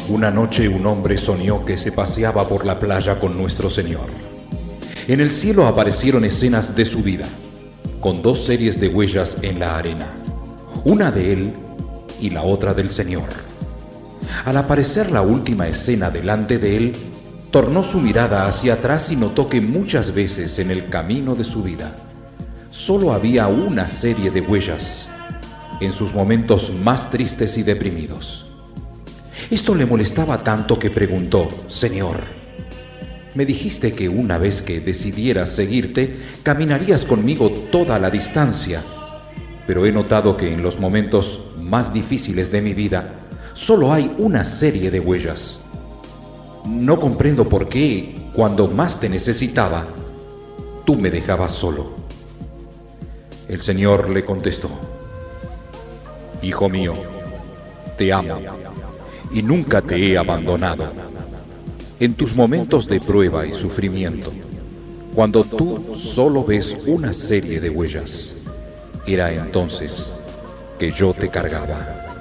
Una noche un hombre soñó que se paseaba por la playa con nuestro Señor. En el cielo aparecieron escenas de su vida, con dos series de huellas en la arena, una de él y la otra del Señor. Al aparecer la última escena delante de él, tornó su mirada hacia atrás y notó que muchas veces en el camino de su vida solo había una serie de huellas en sus momentos más tristes y deprimidos. Esto le molestaba tanto que preguntó: Señor, me dijiste que una vez que decidieras seguirte, caminarías conmigo toda la distancia, pero he notado que en los momentos más difíciles de mi vida solo hay una serie de huellas. No comprendo por qué, cuando más te necesitaba, tú me dejabas solo. El Señor le contestó: Hijo mío, te amo y nunca te he abandonado. En tus momentos de prueba y sufrimiento, cuando tú solo ves una serie de huellas, era entonces que yo te cargaba.